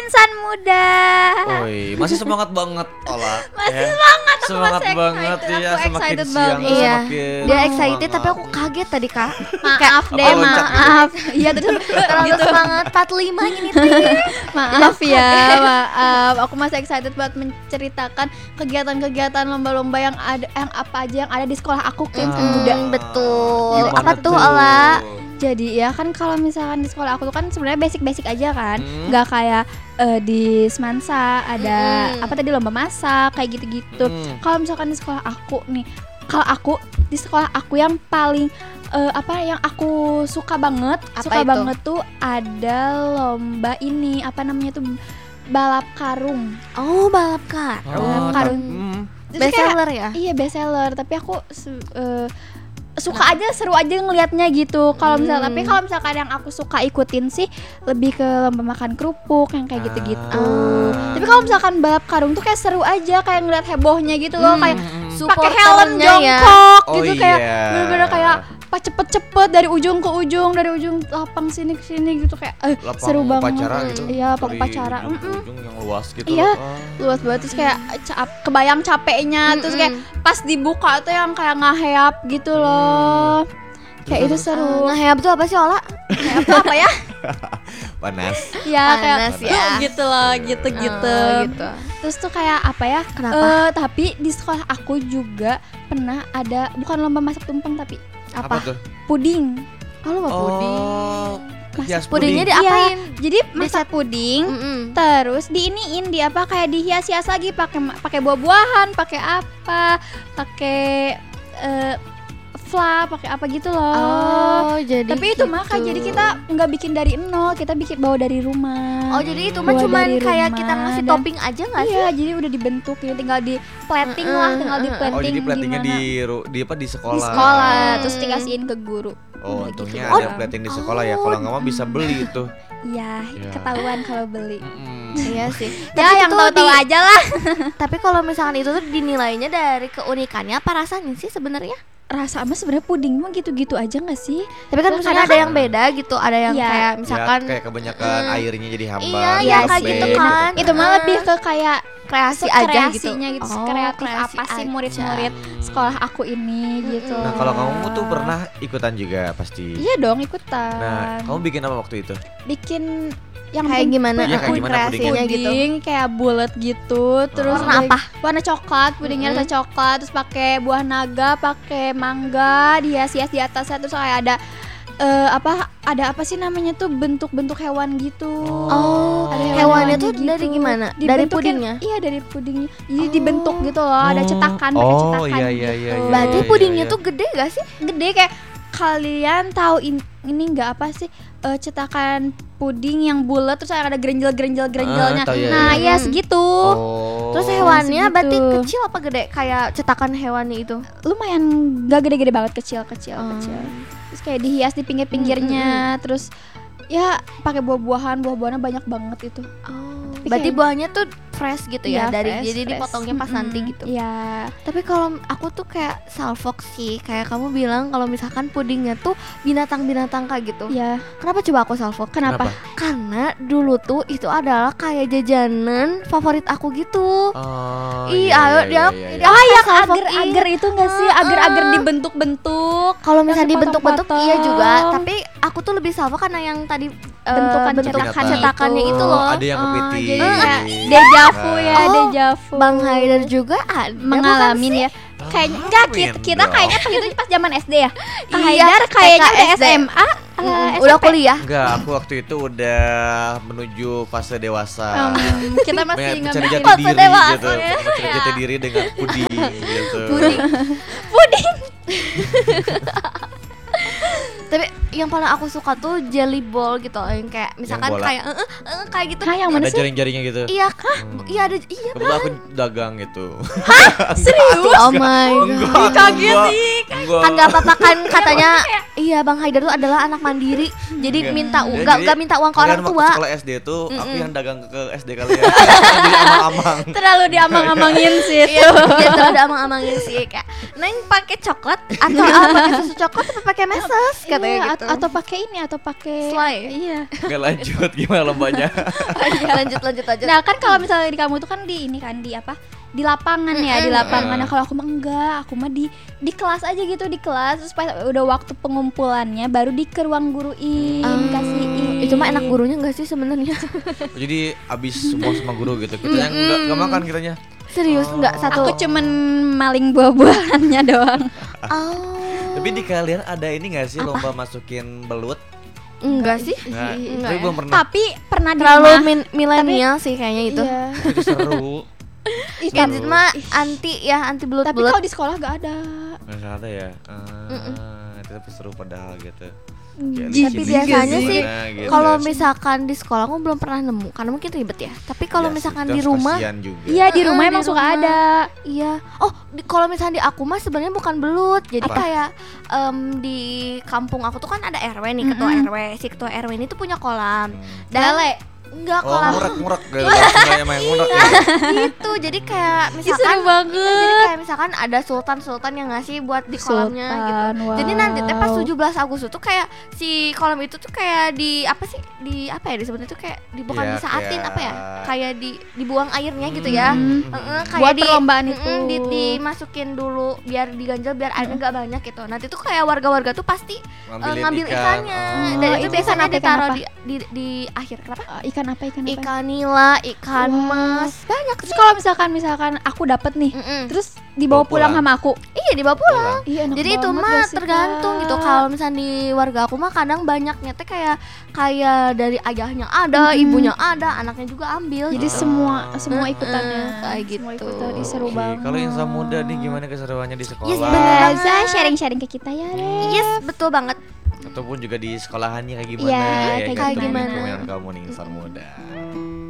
insan muda. Oi, masih semangat banget Ola. Masih semangat, aku Semangat masih banget excited, ya, aku semakin excited siang banget. Iya, semakin dia excited semangat. tapi aku kaget tadi Kak. Maaf deh, apa loncat gitu? maaf. Iya terus Terlalu gitu. semangat 45 ini teh. Maaf ya, maaf. Aku masih excited buat menceritakan kegiatan-kegiatan lomba-lomba yang ada, yang apa aja yang ada di sekolah aku ke insan muda. Betul. Gimana Apa tuh Ola? Jadi ya kan kalau misalkan di sekolah aku tuh kan sebenarnya basic-basic aja kan, Hmm. nggak kayak di Semansa ada Hmm. apa tadi lomba masak kayak gitu-gitu. Kalau misalkan di sekolah aku nih, kalau aku di sekolah aku yang paling yang aku suka banget, Apa itu? tuh ada lomba ini apa namanya tuh balap karung. Oh, balap kar. Oh, karung. Terus Best kayak- seller ya? Iya best seller, tapi aku suka aja, seru aja ngelihatnya gitu. Kalau misalnya tapi kalau misalkan yang aku suka ikutin sih lebih ke lomba makan kerupuk yang kayak gitu-gitu. Tapi kalau misalkan balap karung tuh kayak seru aja, kayak ngeliat hebohnya gitu loh, kayak pakai helm Supporternya ya. jongkok Oh gitu, kayak iya. bener-bener kayak pas cepet-cepet dari ujung ke ujung, dari ujung lapang sini ke sini gitu kayak Lapang seru banget. upacara gitu. Iya, lapang Dari upacara. ujung ke ujung yang luas gitu Iya. loh. Luas banget, terus kayak kebayang capeknya, terus kayak pas dibuka tuh yang kayak ngaheap gitu loh. Kayak itu seru. Ngeheap tuh apa sih Ola? Ngaheap tuh apa ya? Panas. Ya kayak Panas ya. gitu loh, gitu-gitu. Gitu. Terus tuh kayak apa ya? Kenapa? Tapi di sekolah aku juga pernah ada bukan lomba masak tumpeng tapi Apa tuh? puding. Oh, lomba puding. Oh, hias Pudingnya puding. diapain? Jadi masak puding, terus diiniin di apa kayak dihias-hias lagi pakai buah-buahan, pakai apa? Pakai fla, pakai apa gitu loh. Oh, jadi Tapi itu gitu. mah kan jadi kita nggak bikin dari nol, kita bikin bawa dari rumah. Oh, jadi itu mah Bawa cuman dari kayak rumah kita ngasih dan- topping aja nggak sih? Iya, jadi udah dibentuk ya, tinggal di plating lah, tinggal di plating. Oh, jadi platingnya gimana. di apa di sekolah. Di sekolah, terus dikasihin ke guru. Oh, Kayak untungnya gitu. ada plating di sekolah ya. Kalau nggak mau bisa beli itu. Iya, Ya. ketahuan kalau beli. Iya sih. Ya Tapi yang itu tahu-tahu di- aja lah. Tapi kalau misalkan itu tuh dinilainya dari keunikannya apa rasanya sih sebenarnya? Rasa ama sebenarnya puding mah gitu-gitu aja nggak sih? Tapi kan misalnya ada yang beda gitu, ada yang Iya. kayak Misalkan misalkan kayak kebanyakan airnya jadi hambar. Iya, iya, jadi kayak gitu lembek kan. Itu mah lebih ke kayak kreasi aja gitu. kreasinya gitu, Oh, kreatif kreasi apa sih aja. murid-murid sekolah aku ini gitu. Nah, kalau kamu tuh pernah ikutan juga pasti. Iya dong ikutan. Nah, kamu bikin apa waktu itu? Bikin yang Kayak bikin gimana? Iya, kayak gimana kreasinya gitu. puding kayak bulat gitu, terus Warna apa? warna coklat, pudingnya rasa coklat, terus pakai buah naga, pakai mangga, dihias-hias di atasnya, terus kayak ada ada apa sih namanya tuh bentuk-bentuk hewan gitu. Oh, Ada hewannya hewan-hewannya tuh dari gimana? Dari Dibentukin- pudingnya? Iya, dari pudingnya. Jadi dibentuk gitu loh, ada cetakan, pakai Oh, cetakan iya, gitu. iya, iya, iya. Berarti Iya, pudingnya iya. tuh gede gak sih? Gede kayak kalian tahu ini nggak apa sih cetakan puding yang bulat terus ada gerenjel-gerenjel-gerenjelnya. tahu, iya, Nah, iya. ya segitu. Oh. Terus hewannya segitu. berarti kecil apa gede? Kayak cetakan hewannya itu. Lumayan gak gede-gede banget, kecil-kecil. Terus kayak dihias di pinggir-pinggirnya, terus ya pakai buah-buahannya banyak banget itu. Oh, Tapi berarti kayak- buahnya tuh fresh gitu ya, Iya, dari fresh, jadi fresh. dipotongnya pas nanti gitu. Iya. Tapi kalau aku tuh kayak salfok sih, kayak kamu bilang kalau misalkan pudingnya tuh binatang-binatang kayak gitu. Iya. Kenapa coba aku salfok? Kenapa? Karena dulu tuh itu adalah kayak jajanan favorit aku gitu. Oh, Ih, iya, ayo iya, dia. iya, iya. dia Oh, pakai yang salfok, agar-agar itu enggak sih? Agar-agar dibentuk-bentuk. Kalau misalnya yang dibentuk-bentuk dipotong-potong. iya juga, tapi aku tuh lebih salfok karena yang tadi Bentukan bentuk cetakan cetakannya itu Oh, loh. ada yang kepiting. Jadi kayak dejavu ya, Oh, dejavu. Bang Haidar juga ada mengalamin ya. Kayaknya enggak, kita dong. kayaknya pas itu pas zaman SD ya. Kak Iya, Haidar kayaknya TK, udah SD. SMA, udah SMP. kuliah. Enggak, aku waktu itu udah menuju fase dewasa. Kita masih Banyak nggak mencari mikir jati fase diri dewasa gitu. ya. Mencari jati diri dengan puding gitu. puding. Tapi yang paling aku suka tuh jelly ball gitu, yang kayak misalkan bola. kayak kayak gitu. Hah, yang mana Ada sih? jaring-jaringnya gitu. Iya kah? Iya ada iya. Kebetulan aku dagang gitu. Serius? Oh my god. Enggak, kaget enggak, sih. enggak. Kan gak apa-apa kan katanya Iya, Bang Haidar tuh adalah anak mandiri. Jadi Enggak. minta Ya, enggak jadi minta uang ke kalian orang waktu tua. sekolah SD tuh aku yang dagang ke SD kalian. Jadi amang-amang. Terlalu diamang-amangin sih itu. Iya, gitu ada amang-amangin sih kayak Neng pakai coklat atau pakai susu coklat atau pakai meses katanya Iya, gitu. atau pakai ini atau pakai Slay. Iya. Gak lanjut gimana lombanya? lanjut aja. Nah, kan kalau misalnya di kamu tuh kan di ini kan di apa? Di lapangan ya, di lapangan. Nah, kalau aku mah enggak, aku mah di kelas aja gitu, di kelas terus pas udah waktu pengumpulannya baru di ke ruang guruin, kasihin. Itu mah enak gurunya enggak sih sebenarnya? Jadi abis semua sama guru gitu. Kita yang enggak makan kitanya. Serius enggak satu. Aku cuman maling buah-buahannya doang. Oh. Tapi di kalian ada ini gak sih lomba masukin belut? Enggak sih. Nggak, Enggak tapi ya. belum pernah. Tapi pernah di Terlalu rumah. milenial sih kayaknya itu. Iya. Itu seru. Ih, Gen tapi, Z mah anti ya, anti tapi belut-belut. kalau di sekolah gak ada. Nggak ada ya. Itu tapi seru padahal gitu. Tapi biasanya sih gitu. kalau misalkan di sekolah aku belum pernah nemu karena mungkin ribet ya. Tapi kalau Ya, misalkan terus di rumah, kasihan juga. Iya, di rumah di emang suka rumah. ada. iya. Oh, kalau misalnya di aku mah sebenarnya bukan belut. Jadi Apa? kayak di kampung aku tuh kan ada RW nih, ketua RW. Si ketua RW ini tuh punya kolam. Dan enggak Oh, kolam murak-murak gak main murak ya. gitu. Jadi kayak Ih, misalkan seru banget. jadi kayak misalkan ada sultan yang ngasih buat di kolamnya gitu. Sultan, Jadi nanti teh pas wow. 17 Agustus tuh kayak si kolam itu tuh kayak di apa sih? Di apa ya disebutnya tuh kayak bukan Iya, disaatin kayak- apa ya? Kayak dibuang airnya gitu ya. Kayak Buat perlombaan itu. dimasukin dulu biar diganjel biar airnya nggak banyak gitu. Nanti tuh kayak warga-warga tuh pasti ngambil ikannya. Oh. Dan itu itu biasanya ikan apa, ikan ditaruh apa? di akhir. Kenapa? Ikan apa? Ikan nila, ikan Wah. mas, banyak Terus sih. kalau misalkan aku dapet nih, terus dibawa Bawa pulang pulang. sama aku. Iya dibawa pulang. Iya, enak Jadi itu banget mah gak sih, tergantung Kak? gitu. Kalau misalnya di warga aku mah kadang banyaknya teh kayak dari ayahnya ada, ibunya ada, anaknya juga ambil. Jadi gitu. semua ikutannya. kayak Semua gitu. ikutan, ih, seru Oke, banget. kalau insan muda nih gimana keseruannya di sekolah? Yes, bener. Bisa sharing-sharing ke kita ya, Re. Yes, betul banget. Ataupun juga di sekolahannya kayak gimana Iya, ya, kayak gitu, gimana. permainan kamu nih insan muda.